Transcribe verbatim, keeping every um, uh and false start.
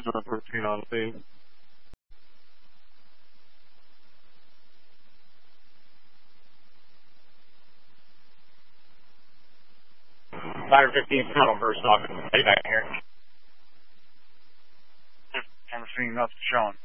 thirteen on scene. Ladder fifteen, tunnel burst off. Stay back here. I'm seeing nothing showing.